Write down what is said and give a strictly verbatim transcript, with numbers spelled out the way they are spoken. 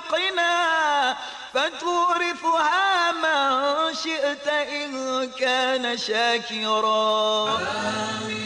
رزقنا فتورثها من شئت إن كان شاكرا. آمين.